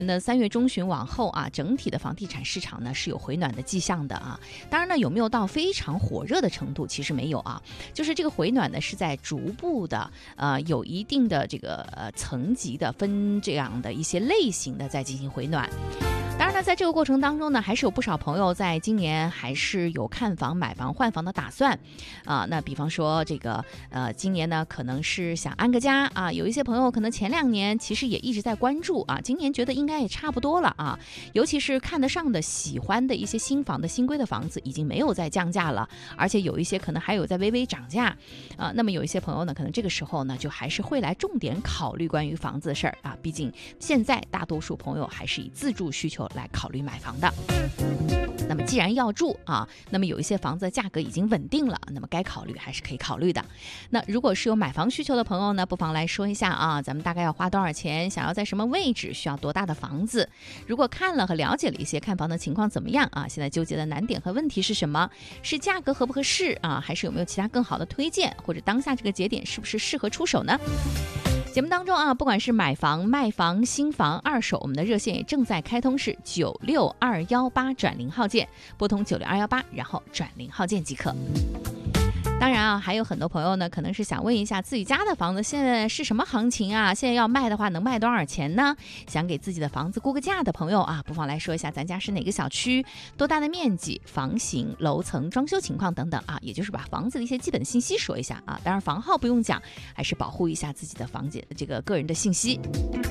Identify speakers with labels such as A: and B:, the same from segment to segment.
A: 那3月中旬往后啊，整体的房地产市场呢是有回暖的迹象的啊。当然呢，有没有到非常火热的程度，其实没有啊，就是这个回暖呢是在逐步的有一定的这个层级的分这样的一些类型的在进行回暖。当然呢，在这个过程当中呢，还是有不少朋友在今年还是有看房、买房、换房的打算那比方说这个今年呢，可能是想安个家啊，有一些朋友可能前2年其实也一直在关注啊，今年觉得应该也差不多了啊，尤其是看得上的、喜欢的一些新房的新规的房子已经没有再降价了，而且有一些可能还有在微微涨价那么有一些朋友呢，可能这个时候呢，就还是会来重点考虑关于房子的事儿啊，毕竟现在大多数朋友还是以自住需求来考虑买房的。那么既然要住啊，那么有一些房子的价格已经稳定了，那么该考虑还是可以考虑的。那如果是有买房需求的朋友呢，不妨来说一下啊，咱们大概要花多少钱，想要在什么位置，需要多大的房子，如果看了和了解了一些看房的情况怎么样啊，现在纠结的难点和问题是什么，是价格合不合适啊，还是有没有其他更好的推荐，或者当下这个节点是不是适合出手呢？节目当中啊，不管是买房、卖房、新房、二手，我们的热线也正在开通，是96218转0号键，拨通96218，然后转0号键即可。当然啊，还有很多朋友呢，可能是想问一下自己家的房子现在是什么行情啊？现在要卖的话，能卖多少钱呢？想给自己的房子估个价的朋友啊，不妨来说一下咱家是哪个小区、多大的面积、房型、楼层、装修情况等等啊，也就是把房子的一些基本信息说一下啊。当然房号不用讲，还是保护一下自己的房子这个个人的信息。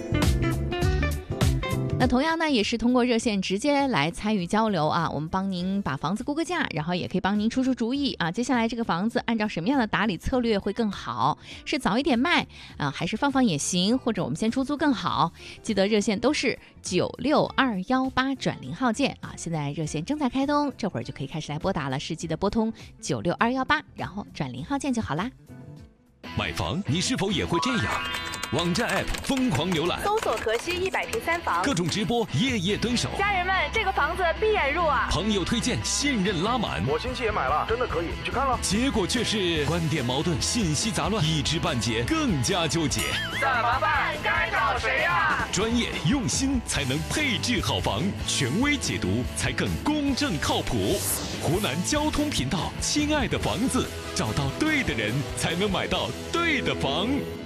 A: 那同样呢，也是通过热线直接来参与交流啊，我们帮您把房子估个价，然后也可以帮您出出主意啊。接下来这个房子按照什么样的打理策略会更好？是早一点卖啊，还是放放也行？或者我们先出租更好？记得热线都是96218转0号键啊。现在热线正在开通，这会儿就可以开始来拨打了，是记得拨通96218，然后转0号键就好啦。
B: 买房你是否也会这样？网站 App 疯狂浏览，
C: 搜索河西100平3房，
B: 各种直播夜夜蹲守，
C: 家人们，这个房子闭眼入啊！
B: 朋友推荐信任拉满，
D: 我亲戚也买了，真的可以，你去看了。
B: 结果却是观点矛盾，信息杂乱，一知半解，更加纠结。
C: 怎么办？该找谁呀？
B: 专业用心才能配置好房，权威解读才更公正靠谱。湖南交通频道，亲爱的房子，找到对的人，才能买到对的房。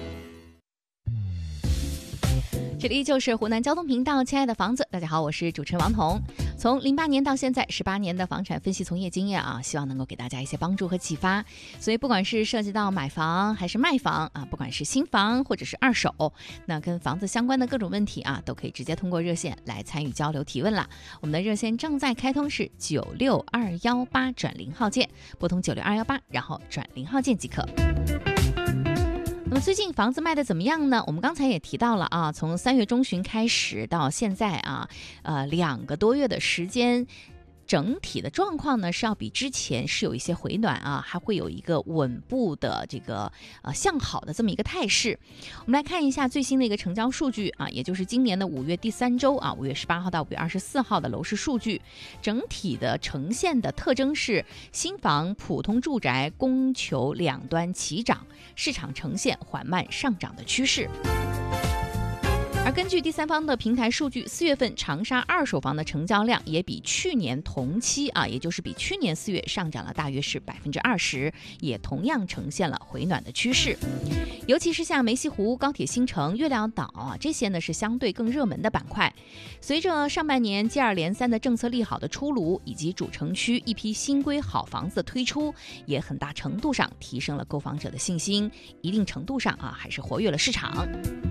A: 这里就是湖南交通频道，亲爱的房子，大家好，我是主持人王彤。从08年到现在18年的房产分析从业经验啊，希望能够给大家一些帮助和启发。所以不管是涉及到买房还是卖房啊，不管是新房或者是二手，那跟房子相关的各种问题啊，都可以直接通过热线来参与交流提问了。我们的热线正在开通，是96218转0号键，拨通96218，然后转0号键即可。那么最近房子卖的怎么样呢？我们刚才也提到了啊，从3月中旬开始到现在啊，2个多月的时间，整体的状况呢是要比之前是有一些回暖啊，还会有一个稳步的这个向好的这么一个态势。我们来看一下最新的一个成交数据啊，也就是今年的5月第3周啊，5月18号到5月24号的楼市数据，整体的呈现的特征是新房、普通住宅供求两端齐涨，市场呈现缓慢上涨的趋势。而根据第三方的平台数据，4月份长沙二手房的成交量也比去年同期啊，也就是比去年4月上涨了大约是20%，也同样呈现了回暖的趋势。尤其是像梅溪湖、高铁新城、月亮岛啊，这些呢是相对更热门的板块。随着上半年接二连三的政策利好的出炉，以及主城区一批新规好房子的推出，也很大程度上提升了购房者的信心，一定程度上啊还是活跃了市场。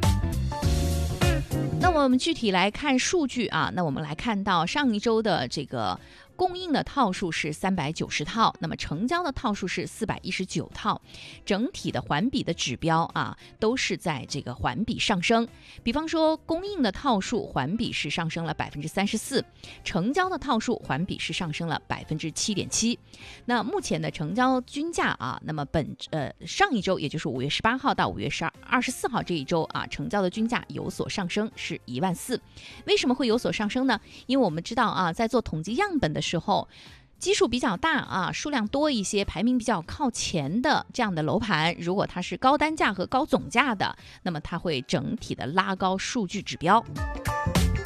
A: 那我们具体来看数据啊，那我们来看到上一周的这个供应的套数是390套，那么成交的套数是419套，整体的环比的指标啊都是在这个环比上升。比方说供应的套数环比是上升了34%，成交的套数环比是上升了7.7%。那目前的成交均价啊，那么上一周也就是5月18号到5月24号这一周啊，成交的均价有所上升，是14000。为什么会有所上升呢？因为我们知道啊，在做统计样本的时候，基数比较大啊，数量多一些，排名比较靠前的这样的楼盘，如果它是高单价和高总价的，那么它会整体的拉高数据指标。